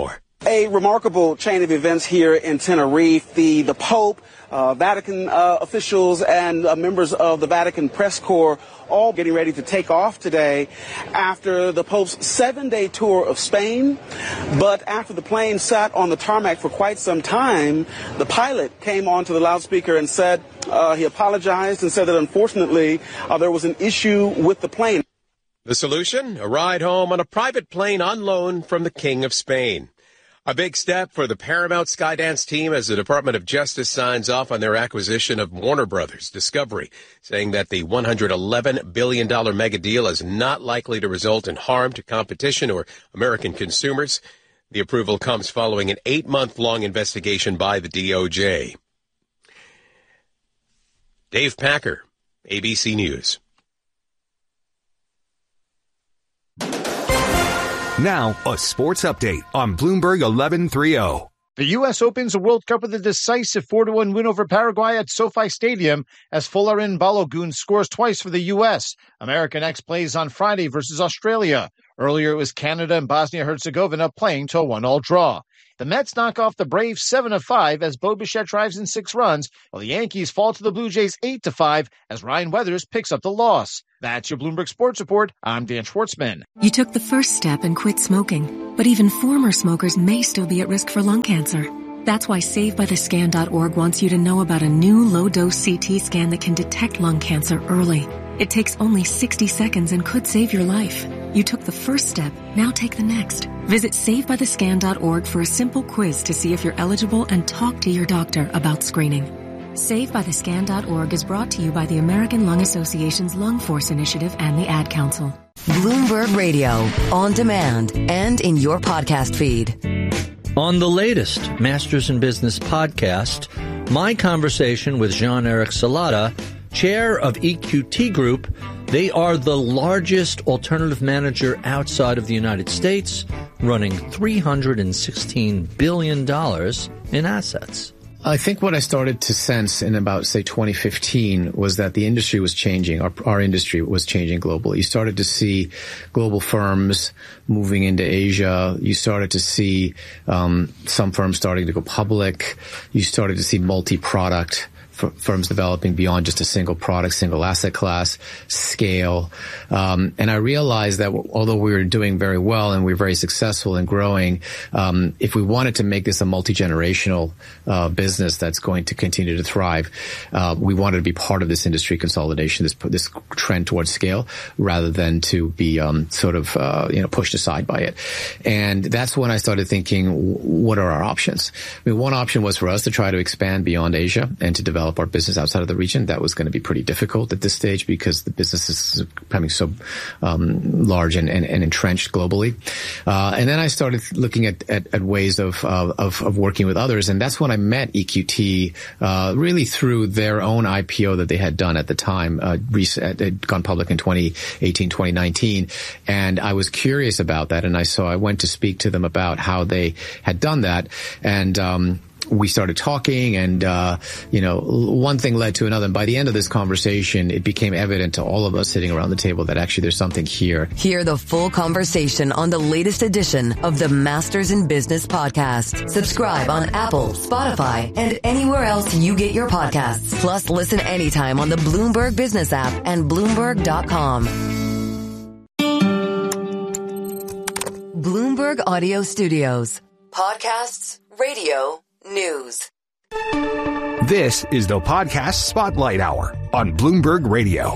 A remarkable chain of events here in Tenerife. The Pope, Vatican officials, and members of the Vatican press corps all getting ready to take off today after the Pope's 7-day tour of Spain. But after the plane sat on the tarmac for quite some time, the pilot came onto the loudspeaker and said he apologized and said that unfortunately there was an issue with the plane. The solution? A ride home on a private plane on loan from the King of Spain. A big step for the Paramount Skydance team as the Department of Justice signs off on their acquisition of Warner Brothers Discovery, saying that the $111 billion mega deal is not likely to result in harm to competition or American consumers. The approval comes following an 8-month-long investigation by the DOJ. Dave Packer, ABC News. Now, a sports update on Bloomberg 1130. The U.S. opens the World Cup with a decisive 4-1 win over Paraguay at SoFi Stadium as Folarin Balogun scores twice for the U.S. America next plays on Friday versus Australia. Earlier, it was Canada and Bosnia-Herzegovina playing to a 1-1 draw. The Mets knock off the Braves 7-5 as Bo Bichette drives in 6 runs, while the Yankees fall to the Blue Jays 8-5 as Ryan Weathers picks up the loss. That's your Bloomberg Sports Report. I'm Dan Schwartzman. You took the first step and quit smoking, but even former smokers may still be at risk for lung cancer. That's why SaveByTheScan.org wants you to know about a new low-dose CT scan that can detect lung cancer early. It takes only 60 seconds and could save your life. You took the first step, now take the next. Visit SaveByTheScan.org for a simple quiz to see if you're eligible and talk to your doctor about screening. SaveByTheScan.org is brought to you by the American Lung Association's Lung Force Initiative and the Ad Council. Bloomberg Radio, on demand and in your podcast feed. On the latest Masters in Business podcast, my conversation with Jean-Eric Salata, chair of EQT Group. They are the largest alternative manager outside of the United States, running $316 billion in assets. I think what I started to sense in about, say, 2015 was that the industry was changing. Our industry was changing globally. You started to see global firms moving into Asia. You started to see some firms starting to go public. You started to see multi-product firms developing beyond just a single product, single asset class, scale. And I realized that although we were doing very well and we were very successful in growing, if we wanted to make this a multi-generational business that's going to continue to thrive, we wanted to be part of this industry consolidation, this trend towards scale, rather than to be pushed aside by it. And that's when I started thinking, what are our options? I mean, one option was for us to try to expand beyond Asia and to develop our business outside of the region. That was going to be pretty difficult at this stage because the business is becoming so large and entrenched globally. And then I started looking at ways of working with others, and that's when I met EQT really through their own IPO that they had done at the time. Had gone public in 2018, 2019, and I was curious about that, and I went to speak to them about how they had done that, and we started talking, and one thing led to another. And by the end of this conversation, it became evident to all of us sitting around the table that actually there's something here. Hear the full conversation on the latest edition of the Masters in Business podcast. Subscribe on Apple, Spotify, and anywhere else you get your podcasts. Plus, listen anytime on the Bloomberg Business app and Bloomberg.com. Bloomberg Audio Studios. Podcasts, radio, news. This is the Podcast Spotlight Hour on Bloomberg Radio.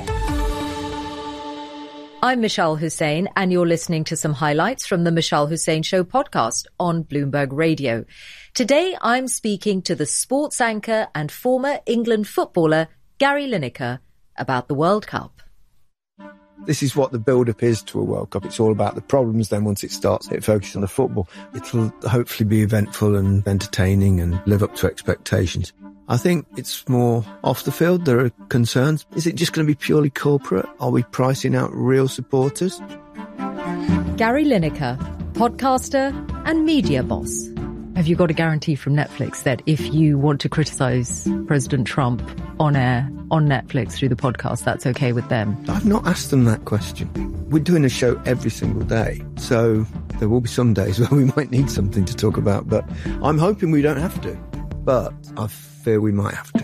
I'm Michelle Hussein, and you're listening to some highlights from the Michelle Hussein Show podcast on Bloomberg Radio. Today, I'm speaking to the sports anchor and former England footballer Gary Lineker about the World Cup. This is what the build-up is to a World Cup. It's all about the problems. Then once it starts, it focuses on the football. It'll hopefully be eventful and entertaining and live up to expectations. I think it's more off the field. There are concerns. Is it just going to be purely corporate? Are we pricing out real supporters? Gary Lineker, podcaster and media boss. Have you got a guarantee from Netflix that if you want to criticize President Trump on air, on Netflix through the podcast, that's okay with them? I've not asked them that question. We're doing a show every single day, so there will be some days where we might need something to talk about, but I'm hoping we don't have to. But I fear we might have to.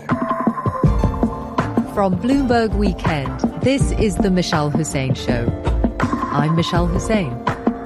From Bloomberg Weekend, this is the Michelle Hussein Show. I'm Michelle Hussein.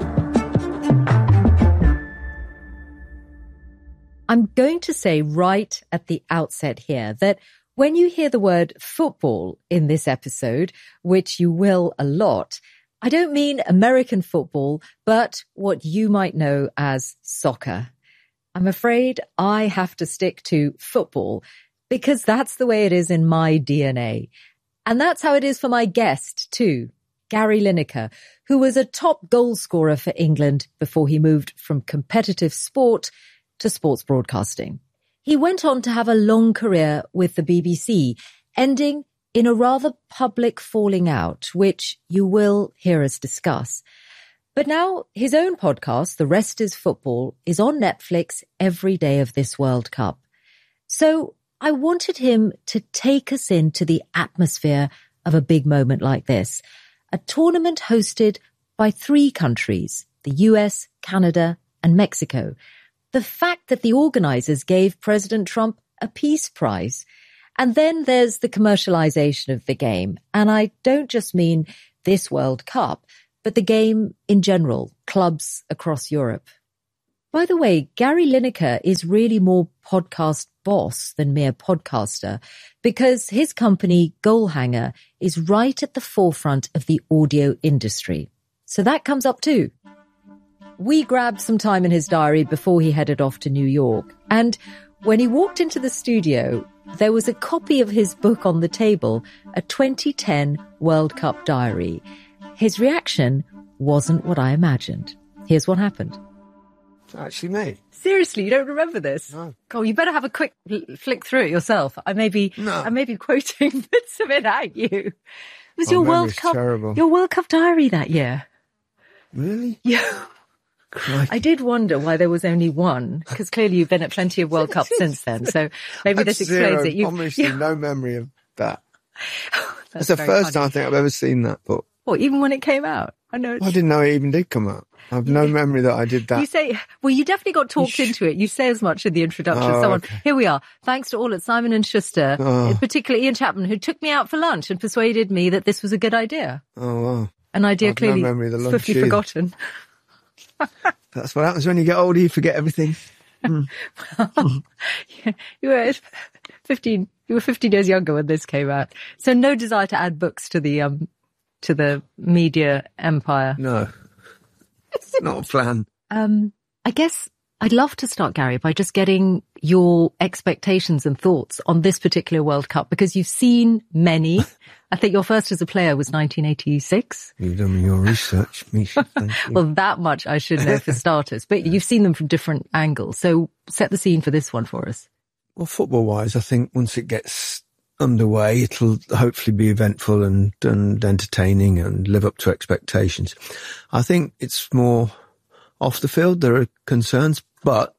I'm going to say right at the outset here that when you hear the word football in this episode, which you will a lot, I don't mean American football, but what you might know as soccer. I'm afraid I have to stick to football because that's the way it is in my DNA. And that's how it is for my guest too, Gary Lineker, who was a top goal scorer for England before he moved from competitive sport to sports broadcasting. He went on to have a long career with the BBC, ending in a rather public falling out, which you will hear us discuss. But now his own podcast, The Rest is Football, is on Netflix every day of this World Cup. So I wanted him to take us into the atmosphere of a big moment like this, a tournament hosted by 3 countries, the US, Canada, and Mexico. The fact that the organizers gave President Trump a peace prize. And then there's the commercialization of the game. And I don't just mean this World Cup, but the game in general, clubs across Europe. By the way, Gary Lineker is really more podcast boss than mere podcaster because his company, Goalhanger, is right at the forefront of the audio industry. So that comes up too. We grabbed some time in his diary before he headed off to New York. And when he walked into the studio, there was a copy of his book on the table, a 2010 World Cup diary. His reaction wasn't what I imagined. Here's what happened. It's actually me. Seriously, you don't remember this? No. God, you better have a quick flick through it yourself. I may be quoting bits of it at you. It was your World Cup, your World Cup diary that year. Really? Yeah. Crikey. I did wonder why there was only one, because clearly you've been at plenty of World Cups since then. So maybe this explains it. Obviously, no memory of that. That's the first time I think I've ever seen that book. What, even when it came out? I know. I didn't know it even did come out. I have no memory that I did that. You say, well, you definitely got talked into it. You say as much in the introduction. Okay. Here we are. Thanks to all at Simon & Schuster, particularly Ian Chapman, who took me out for lunch and persuaded me that this was a good idea. Oh, wow. An idea clearly no memory of the lunch swiftly either. Forgotten. That's what happens when you get older, you forget everything. Well, you were 15 years younger when this came out. So no desire to add books to the media empire. No. It's not a plan. I guess I'd love to start, Gary, by just getting your expectations and thoughts on this particular World Cup, because you've seen many. I think your first as a player was 1986. You've done your research, Misha. Thank you. Well, that much I should know for starters, but you've seen them from different angles. So set the scene for this one for us. Well, football-wise, I think once it gets underway, it'll hopefully be eventful and entertaining and live up to expectations. I think it's more off the field. There are concerns, but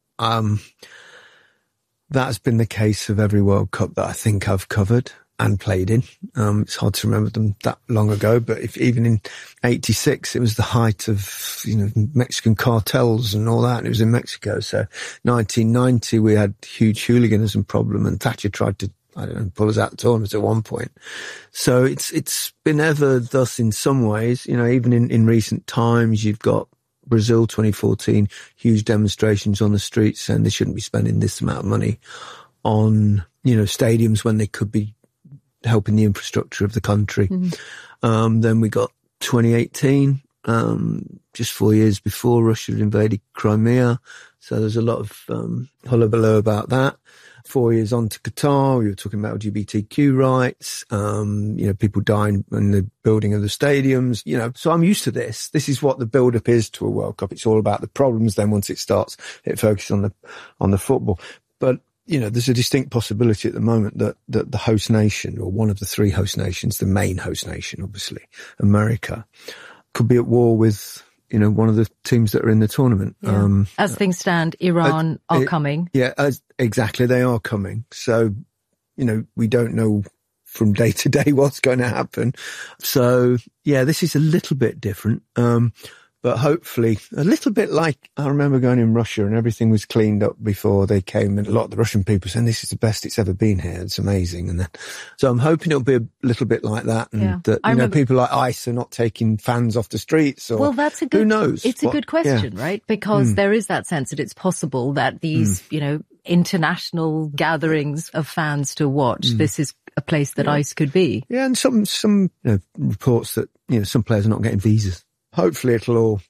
that's been the case of every World Cup that I think I've covered and played in. It's hard to remember them that long ago, but even in 86, it was the height of, Mexican cartels and all that, and it was in Mexico. So 1990, we had huge hooliganism problem, and Thatcher tried to, pull us out of the tournament at one point. So it's been ever thus in some ways. Even in recent times, you've got Brazil 2014, huge demonstrations on the streets saying they shouldn't be spending this amount of money on, stadiums when they could be helping the infrastructure of the country. Mm-hmm. Then we got 2018, just 4 years before Russia had invaded Crimea. So there's a lot of hullabaloo about that. 4 years on to Qatar, we were talking about LGBTQ rights, people dying in the building of the stadiums, so I'm used to this. This is what the build-up is to a World Cup. It's all about the problems. Then once it starts, it focuses on the football. But, there's a distinct possibility at the moment that the host nation, or one of the 3 host nations, the main host nation, obviously, America, could be at war with one of the teams that are in the tournament. Yeah. As things stand, Iran are coming. Yeah, exactly. They are coming. So, we don't know from day to day what's going to happen. So, yeah, this is a little bit different. But hopefully a little bit like I remember going in Russia and everything was cleaned up before they came, and a lot of the Russian people saying this is the best it's ever been here. It's amazing. And then, so I'm hoping it'll be a little bit like that. And that, people like ICE are not taking fans off the streets or who knows? It's a good question, right? Because there is that sense that it's possible that these, international gatherings of fans to watch, this is a place that ICE could be. Yeah. And some reports that, some players are not getting visas. Hopefully it'll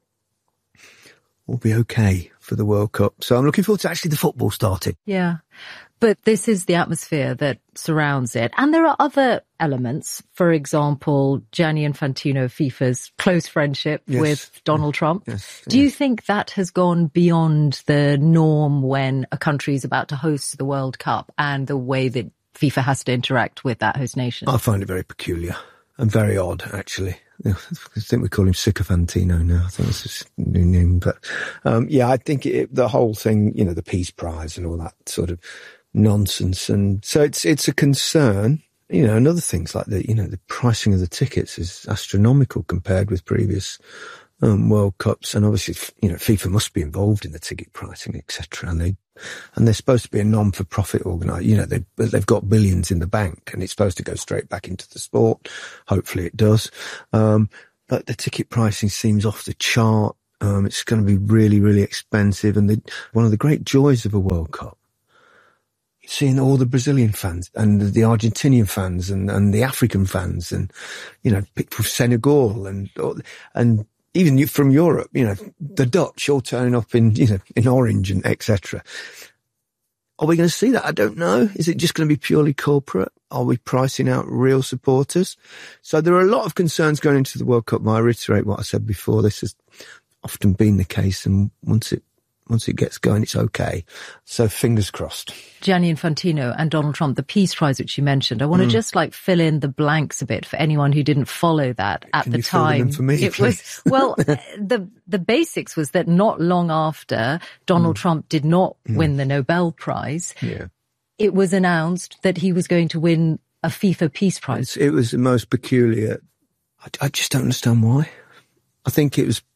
all be okay for the World Cup. So I'm looking forward to actually the football starting. Yeah. But this is the atmosphere that surrounds it. And there are other elements. For example, Gianni Infantino, FIFA's close friendship with Donald Trump. Yes. Do you think that has gone beyond the norm when a country is about to host the World Cup and the way that FIFA has to interact with that host nation? I find it very peculiar and very odd, actually. I think we call him Sycophantino now. I think it's his new name. But, I think the whole thing, the Peace Prize and all that sort of nonsense. And so it's a concern, and other things like the pricing of the tickets is astronomical compared with previous World Cups. And obviously, FIFA must be involved in the ticket pricing, etc. And they're supposed to be a non-for-profit organisation. They've got billions in the bank, and it's supposed to go straight back into the sport. Hopefully, it does. But the ticket pricing seems off the chart. It's going to be really, really expensive. And one of the great joys of a World Cup, seeing all the Brazilian fans and the Argentinian fans and the African fans, and people from Senegal and even from Europe, the Dutch all turning up in orange and etc. Are we going to see that? I don't know. Is it just going to be purely corporate? Are we pricing out real supporters? So there are a lot of concerns going into the World Cup. I reiterate what I said before. This has often been the case, and once it gets going, it's okay. So fingers crossed. Gianni Infantino and Donald Trump, the Peace Prize, which you mentioned, I want to just fill in the blanks a bit for anyone who didn't follow that at the time. Fill them for me, it was, the basics was that not long after Donald Trump did not win the Nobel Prize, it was announced that he was going to win a FIFA Peace Prize. It was the most peculiar. I just don't understand why. I think it was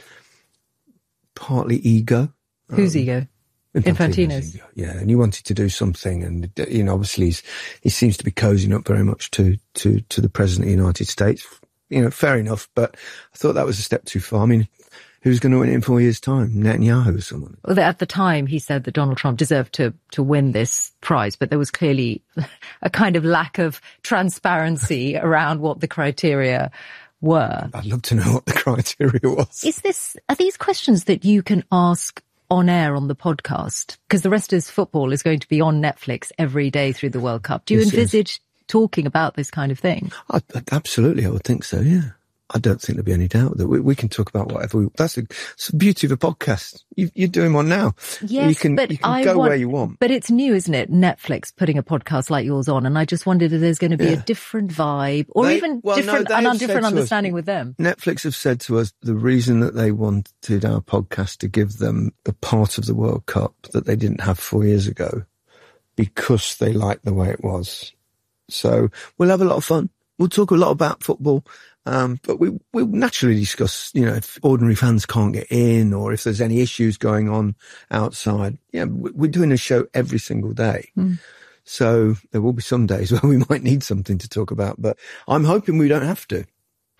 partly ego. Whose ego? Infantino's. Ego. Yeah, and he wanted to do something, and obviously he seems to be cozying up very much to the President of the United States. Fair enough, but I thought that was a step too far. I mean, who's going to win it in 4 years' time? Netanyahu or someone? Well, at the time, he said that Donald Trump deserved to win this prize, but there was clearly a kind of lack of transparency around what the criteria were. I'd love to know what the criteria was. Are these questions that you can ask on air on the podcast? Because the rest of football is going to be on Netflix every day through the World Cup. Do you envisage talking about this kind of thing? Absolutely, I would think so, yeah. I don't think there'll be any doubt that we can talk about whatever that's the beauty of a podcast. You're doing one now. Yes, you can go where you want. But it's new, isn't it? Netflix putting a podcast like yours on, and I just wondered if there's going to be a different vibe or different understanding with them. Netflix have said to us the reason that they wanted our podcast to give them the part of the World Cup that they didn't have 4 years ago, because they liked the way it was. So we'll have a lot of fun. We'll talk a lot about football. But we'll naturally discuss, if ordinary fans can't get in or if there's any issues going on outside. Yeah, we're doing a show every single day. So there will be some days where we might need something to talk about, but I'm hoping we don't have to.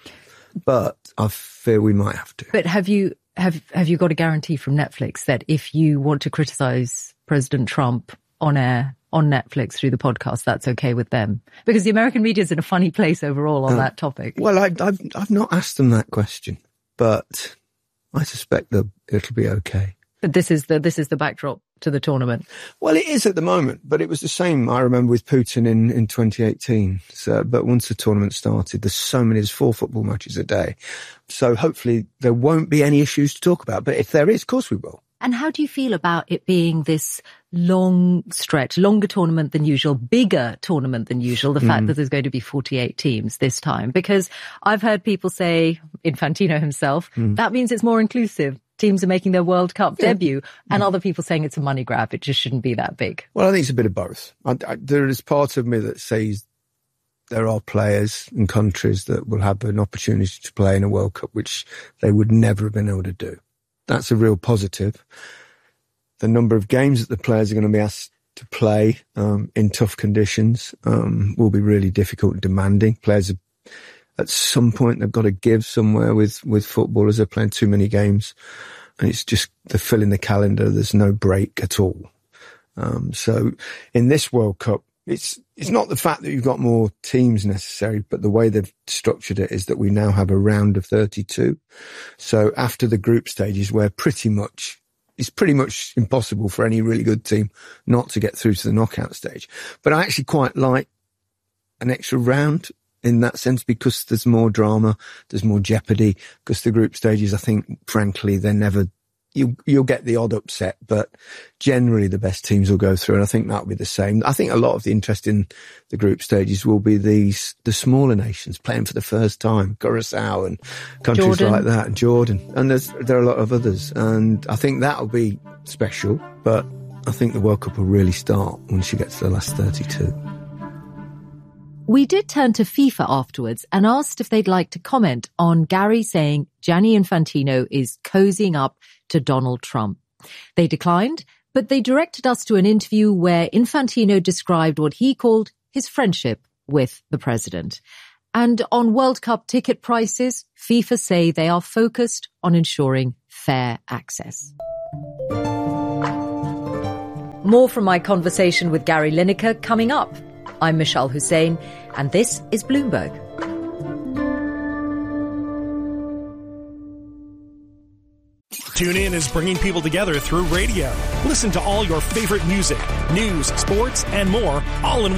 But I fear we might have to. But have you got a guarantee from Netflix that if you want to criticize President Trump on air, on Netflix through the podcast, that's okay with them? Because the American media is in a funny place overall on that topic. Well, I've not asked them that question, but I suspect that it'll be okay. But this is the backdrop to the tournament. Well, it is at the moment, but it was the same, I remember, with Putin in 2018. So, but once the tournament started, there's 4 football matches a day. So hopefully there won't be any issues to talk about. But if there is, of course we will. And how do you feel about it being this long stretch, longer tournament than usual, bigger tournament than usual, the fact that there's going to be 48 teams this time? Because I've heard people say, Infantino himself, that means it's more inclusive. Teams are making their World Cup debut, and other people saying it's a money grab. It just shouldn't be that big. Well, I think it's a bit of both. There is part of me that says there are players and countries that will have an opportunity to play in a World Cup, which they would never have been able to do. That's a real positive. The number of games that the players are going to be asked to play in tough conditions will be really difficult and demanding. Players have, at some point, they've got to give somewhere with footballers. They're playing too many games, and it's just they're filling the calendar. There's no break at all. So in this World Cup, it's not the fact that you've got more teams necessary, but the way they've structured it is that we now have a round of 32. So after the group stages, where it's pretty much impossible for any really good team not to get through to the knockout stage. But I actually quite like an extra round in that sense, because there's more drama, there's more jeopardy, because the group stages, I think, frankly, they're never, you'll get the odd upset, but generally the best teams will go through, and I think that'll be the same. I think a lot of the interest in the group stages will be the smaller nations playing for the first time, Curacao and countries like that, and Jordan, and there are a lot of others, and I think that'll be special, but I think the World Cup will really start once you get to the last 32. We did turn to FIFA afterwards and asked if they'd like to comment on Gary saying Gianni Infantino is cozying up to Donald Trump. They declined, but they directed us to an interview where Infantino described what he called his friendship with the president. And on World Cup ticket prices, FIFA say they are focused on ensuring fair access. More from my conversation with Gary Lineker coming up. I'm Michelle Hussein, and this is Bloomberg. TuneIn is bringing people together through radio. Listen to all your favorite music, news, sports, and more all in